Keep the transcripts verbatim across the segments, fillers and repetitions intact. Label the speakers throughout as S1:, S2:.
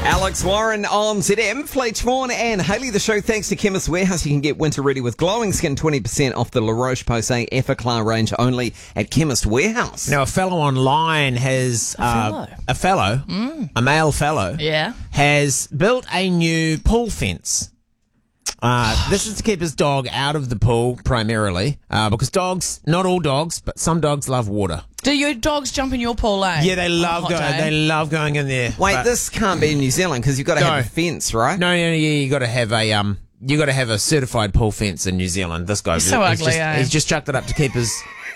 S1: Alex Warren on Z M, Fleetch Vaughan and Hayley. The show thanks to Chemist Warehouse. You can get winter ready with glowing skin, twenty percent off the La Roche-Posay Effaclar range only at Chemist Warehouse.
S2: Now, a fellow online has...
S3: A fellow?
S2: Uh, a fellow,
S3: Mm.
S2: a male fellow,
S3: Yeah.
S2: has built a new pool fence. Uh, this is to keep his dog out of the pool, primarily, uh, because dogs, not all dogs, but some dogs love water.
S3: Do your dogs jump in your pool, eh?
S2: Yeah, they love
S3: On a hot
S2: going.
S3: day?
S2: They love going in there.
S1: Wait,
S2: but-
S1: this can't be in New Zealand because you've got to
S2: No.
S1: have a fence, right?
S2: No, no, no, yeah, you got to have a um, you got to have a certified pool fence in New Zealand. This guy,
S3: He's so
S2: he's
S3: ugly,
S2: just,
S3: eh?
S2: he's just chucked it up to keep his.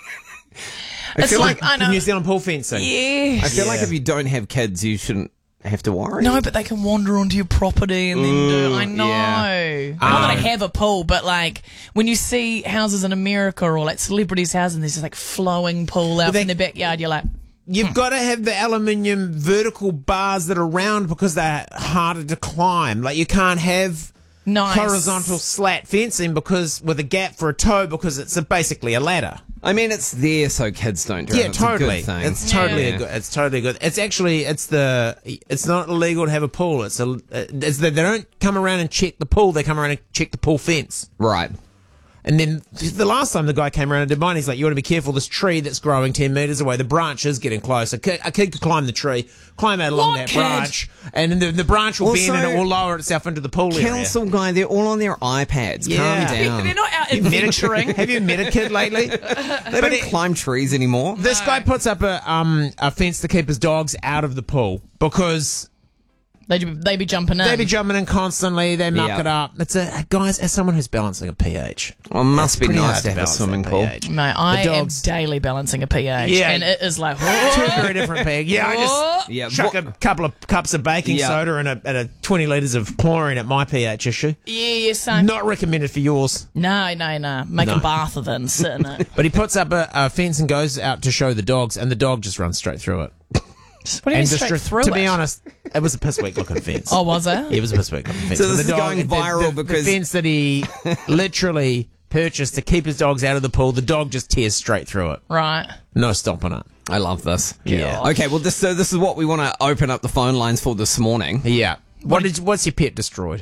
S1: I
S3: It's
S1: feel
S3: like,
S1: like,
S3: I know.
S2: The New Zealand pool fencing.
S3: Yes.
S1: I feel like
S2: Yeah.
S1: if you don't have kids, you shouldn't have to worry.
S3: No, but they can wander onto your property and then do. I know.
S1: yeah.
S3: Not that I
S2: Um,
S3: have a pool, but like when you see houses in America or like celebrities' houses, and there's just like flowing pool out
S2: they-
S3: in the backyard, you're like,
S2: You've got to have the aluminium vertical bars that are round because they're harder to climb. Like you can't have
S3: nice.
S2: horizontal slat fencing because with a gap for a toe because it's a, basically a ladder.
S1: I mean, it's there so kids don't drown.
S2: Yeah,
S1: It's
S2: totally.
S1: A good thing.
S2: It's totally
S3: Yeah.
S2: a good. It's totally good. It's actually it's the it's not illegal to have a pool. It's a it's that they don't come around and check the pool. They come around and check the pool fence.
S1: right.
S2: And then the last time the guy came around and did mine, he's like, "You want to be careful. This tree that's growing ten meters away, the branch is getting close. A kid, a kid could climb the tree, climb out along
S3: What
S2: that
S3: kid?
S2: branch, and then the, the branch will bend and
S1: Also,
S2: it will lower itself into the pool area."
S1: Council guy, they're all on their iPads.
S2: Yeah.
S1: Calm down.
S3: They're not out
S2: You've met a-
S3: adventuring.
S2: Have you met a kid lately?
S1: They don't
S2: it-
S1: climb trees anymore.
S2: This guy puts up a um a fence to keep his dogs out of the pool because
S3: They they be jumping in.
S2: they be jumping in constantly. They muck
S1: Yeah.
S2: it up. It's a guys as someone who's balancing a pH.
S1: Well, it must
S2: it's
S1: be
S2: pretty
S1: nice
S2: hard
S1: to have a
S2: balance
S1: swimming
S2: that
S1: pool.
S2: pH.
S3: Mate, I
S2: The
S3: am
S2: dogs-
S3: daily balancing a pH,
S2: Yeah.
S3: and it is like,
S2: Two very different pH. Yeah, I just
S1: Yeah,
S2: chuck
S1: what-
S2: a couple of cups of baking
S1: Yeah.
S2: soda and a, and a twenty litres of chlorine at my pH issue.
S3: yeah, yeah, son.
S2: Not recommended for yours.
S3: No, no, no. Make
S2: No.
S3: a bath of it and sit in it.
S2: But he puts up a, a fence and goes out to show the dogs, and the dog just runs straight through it.
S3: What do you mean
S2: and
S3: straight
S2: just,
S3: through
S2: to
S3: it?
S2: be honest, it was a piss weak looking fence.
S3: Oh, was it?
S2: It was a piss weak looking fence.
S1: So this
S2: the
S1: is going viral
S2: the, the,
S1: because-
S2: the fence that he literally purchased to keep his dogs out of the pool, the dog just tears straight through it.
S3: Right.
S2: No stopping it.
S1: I love this.
S2: Yeah.
S1: Okay, well, this, so this is what we want to open up the phone lines for this morning.
S2: Yeah. What did what's your pet destroyed?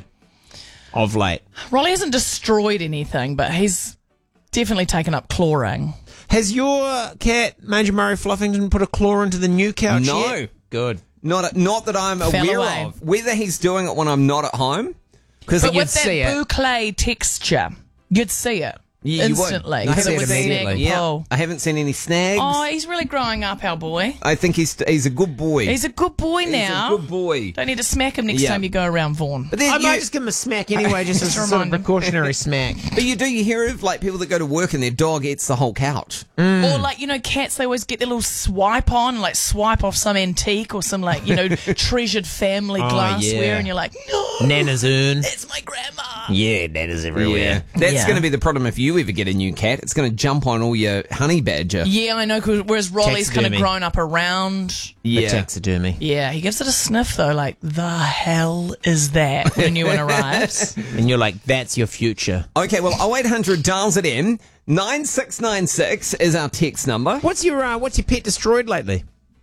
S2: Of late.
S3: Rolly hasn't destroyed anything, but he's definitely taken up clawing.
S2: Has your cat, Major Murray Fluffington, put a claw into the new couch
S1: No.
S2: yet? Good.
S1: Not not that I'm
S3: Fell
S1: aware
S3: away.
S1: of. Whether he's doing it when I'm not at home, because
S3: But
S2: you'd
S3: with that
S2: see it.
S3: boucle texture, you'd see it
S1: You- you would.
S3: instantly.
S1: I
S2: You'd
S3: because
S2: see
S3: it
S2: it
S3: was
S2: immediately.
S3: snag
S1: yeah,
S3: pull.
S1: I haven't seen any snags.
S3: Oh, he's really growing up, our boy.
S1: I think he's he's a good boy.
S3: He's a good boy
S1: He's
S3: now.
S1: a good boy.
S3: Don't need to smack him next
S1: Yeah.
S3: time you go around Vaughan.
S1: But then
S2: I
S1: you,
S2: might just give him a smack anyway, just as a sort of
S3: remind him.
S2: precautionary smack.
S1: but you do you hear of like people that go to work and their dog eats the whole couch.
S3: Or like, you know, cats, they always get their little swipe on, like swipe off some antique or some like, you know, treasured family
S2: Oh,
S3: glassware,
S2: yeah.
S3: and you're like, no,
S2: Nana's urn.
S3: it's my grandma.
S2: Yeah, Nana's
S1: Yeah,
S2: everywhere.
S1: that's
S3: Yeah.
S1: going to be the problem if you ever get a new cat. It's going to jump on all your honey badger.
S3: Yeah, I know, 'cause whereas Rolly's kind of
S2: Taxidermy.
S3: grown up around.
S2: The
S1: Yeah.
S2: taxidermy.
S3: Yeah, he gives it a sniff though, like, the hell is that when a new one arrives?
S2: And you're like, that's your future.
S1: Okay, well, oh eight hundred dials it in. nine six nine six is our text number.
S2: What's your uh, what's your pet destroyed lately?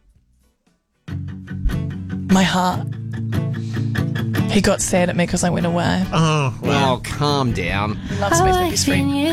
S3: My heart. He got sad at me because I went away.
S2: Oh,
S1: Oh, calm down.
S3: He loves me, I think he's free.